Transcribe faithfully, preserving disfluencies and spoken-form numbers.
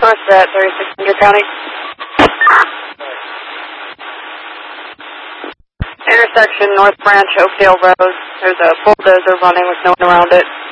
north at thirty-six hundred County. Intersection North Branch, Oakdale Road. There's a bulldozer running with no one around it.